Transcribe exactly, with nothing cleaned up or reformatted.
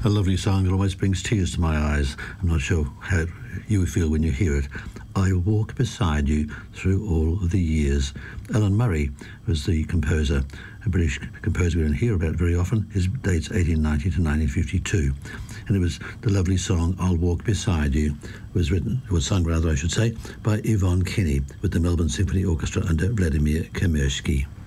A lovely song that always brings tears to my eyes. I'm not sure how you feel when you hear it. I'll walk beside you through all of the years. Alan Murray was the composer, a British composer we don't hear about very often. His dates eighteen ninety to nineteen fifty-two. And it was the lovely song I'll Walk Beside You, was written, was sung rather I should say, by Yvonne Kinney with the Melbourne Symphony Orchestra under Vladimir Kamersky.